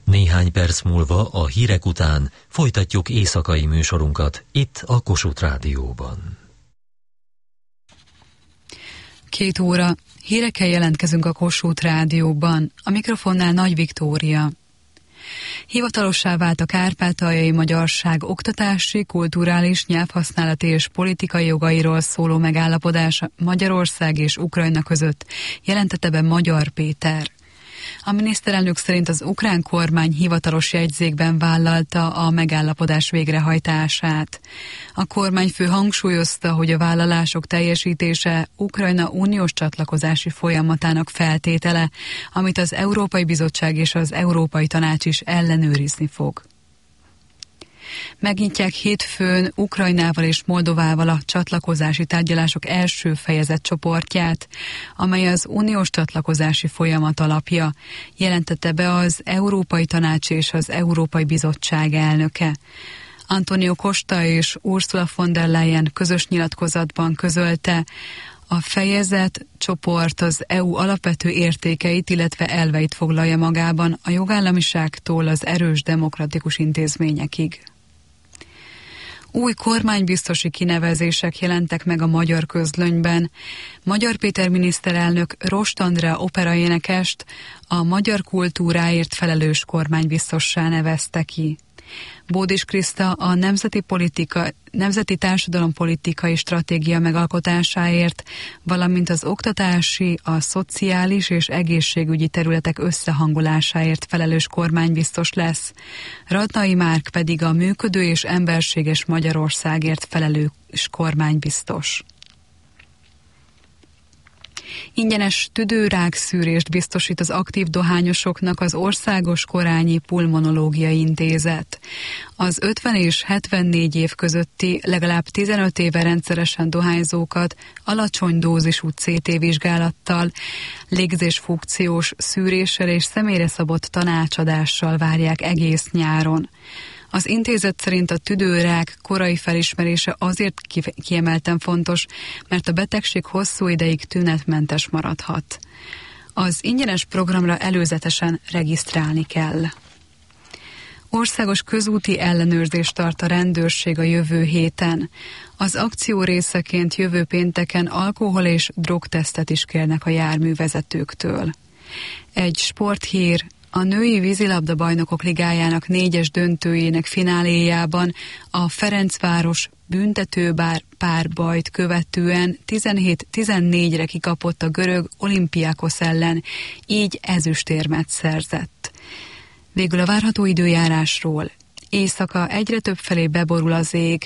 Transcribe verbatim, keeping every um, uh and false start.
Néhány perc múlva a hírek után folytatjuk éjszakai műsorunkat itt a Kossuth Rádióban. Két óra. Hírekkel jelentkezünk a Kossuth Rádióban. A mikrofonnál Nagy Viktória. Hivatalossá vált a kárpátaljai magyarság oktatási, kulturális, nyelvhasználati és politikai jogairól szóló megállapodás Magyarország és Ukrajna között, jelentette be Magyar Péter. A miniszterelnök szerint az ukrán kormány hivatalos jegyzékben vállalta a megállapodás végrehajtását. A kormányfő hangsúlyozta, hogy a vállalások teljesítése Ukrajna uniós csatlakozási folyamatának feltétele, amit az Európai Bizottság és az Európai Tanács is ellenőrizni fog. Megnyitják hétfőn Ukrajnával és Moldovával a csatlakozási tárgyalások első fejezet csoportját, amely az uniós csatlakozási folyamat alapja, jelentette be az Európai Tanács és az Európai Bizottság elnöke. Antonio Costa és Ursula von der Leyen közös nyilatkozatban közölte, a fejezet csoport az é u alapvető értékeit, illetve elveit foglalja magában a jogállamiságtól az erős demokratikus intézményekig. Új kormánybiztosi kinevezések jelentek meg a magyar közlönyben. Magyar Péter miniszterelnök Rost Andrea operaénekest a magyar kultúráért felelős kormánybiztossá nevezte ki. Bódis Kriszta a nemzeti, politika, nemzeti társadalompolitikai stratégia megalkotásáért, valamint az oktatási, a szociális és egészségügyi területek összehangolásáért felelős kormánybiztos lesz. Radnai Márk pedig a működő és emberséges Magyarországért felelős kormánybiztos. Ingyenes tüdőrákszűrést biztosít az aktív dohányosoknak az Országos Korányi Pulmonológiai Intézet. Az ötven és hetvennégy év közötti legalább tizenöt éve rendszeresen dohányzókat alacsony dózisú cé té vizsgálattal, légzésfunkciós szűréssel és személyre szabott tanácsadással várják egész nyáron. Az intézet szerint a tüdőrák korai felismerése azért kiemelten fontos, mert a betegség hosszú ideig tünetmentes maradhat. Az ingyenes programra előzetesen regisztrálni kell. Országos közúti ellenőrzést tart a rendőrség a jövő héten. Az akció részeként jövő pénteken alkohol- és drogtesztet is kérnek a járművezetőktől. Egy sporthír: a női vízilabda bajnokok ligájának négyes döntőjének fináléjában a Ferencváros büntetőbár párbajt követően tizenhét tizennégyre kikapott a görög Olympiakos ellen, így ezüstérmet szerzett. Végül a várható időjárásról. Éjszaka egyre több felé beborul az ég,